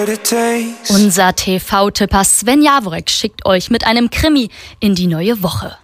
Unser TV-Tipper Sven Jaworek schickt euch mit einem Krimi in die neue Woche.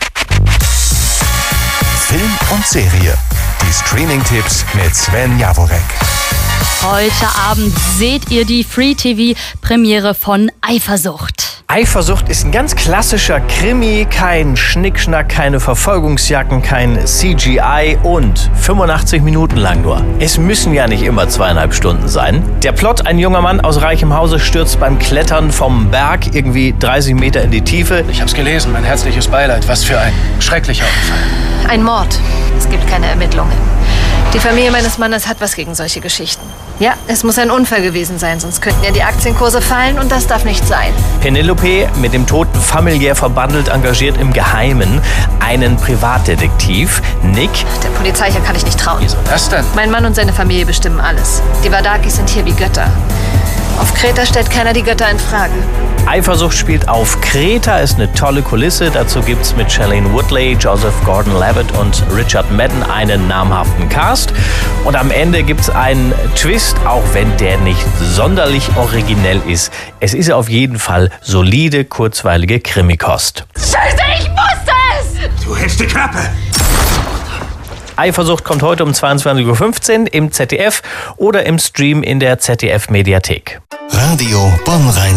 Film und Serie. Die Streaming-Tipps mit Sven Jaworek. Heute Abend seht ihr die Free-TV-Premiere von Eifersucht. Eifersucht ist ein ganz klassischer Krimi, kein Schnickschnack, keine Verfolgungsjacken, kein CGI und 85 Minuten lang nur. Es müssen ja nicht immer 2,5 Stunden sein. Der Plot: ein junger Mann aus reichem Hause stürzt beim Klettern vom Berg irgendwie 30 Meter in die Tiefe. Ich hab's gelesen, mein herzliches Beileid. Was für ein schrecklicher Unfall. Ein Mord. Es gibt keine Ermittlungen. Die Familie meines Mannes hat was gegen solche Geschichten. Ja, es muss ein Unfall gewesen sein, sonst könnten ja die Aktienkurse fallen und das darf nicht sein. Penelope, mit dem Toten familiär verbandelt, engagiert im Geheimen einen Privatdetektiv. Nick. Der Polizei hier kann ich nicht trauen. Wieso das denn? Mein Mann und seine Familie bestimmen alles. Die Vardakis sind hier wie Götter. Auf Kreta stellt keiner die Götter in Frage. Eifersucht spielt auf Kreta, ist eine tolle Kulisse. Dazu gibt's mit Shailene Woodley, Joseph Gordon-Levitt und Richard Madden einen namhaften Cast. Und am Ende gibt's einen Twist, auch wenn der nicht sonderlich originell ist. Es ist auf jeden Fall solide, kurzweilige Krimikost. Scheiße, ich wusste es! Du hältst die Klappe! Eifersucht kommt heute um 22:15 Uhr im ZDF oder im Stream in der ZDF-Mediathek. Radio Bonn-Rhein.